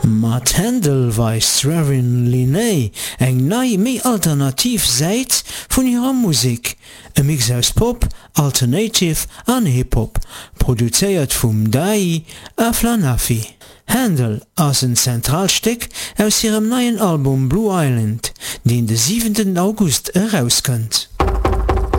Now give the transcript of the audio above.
Mat Händel weist Reverend Linney eng nei méi alternativ seit vun ihrer Musik. E Mix aus Pop, Alternative an Hip-Hop, produzéiert vum Dai Aflanafi. Händel ass een Zentralsteck aus ihrem neien Album Blue Island, den de 7. August herauskënnt.